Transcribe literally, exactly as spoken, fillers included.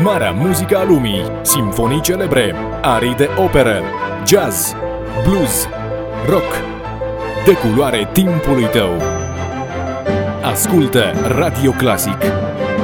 Marea muzică a lumii, simfonii celebre, arii de operă, jazz, blues, rock, de culoare timpului tău. Ascultă Radio Clasic.